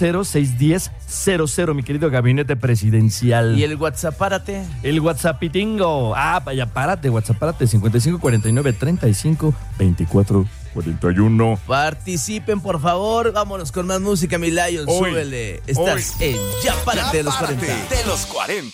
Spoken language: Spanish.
0610-00, mi querido gabinete presidencial. ¿Y el WhatsApp, párate? El WhatsAppitingo. Vaya, párate, WhatsApp, párate. 5549-35-2441. Participen, por favor. Vámonos con más música, mi Lion. Súbele. Estás en Ya Párate de los 40. De los 40.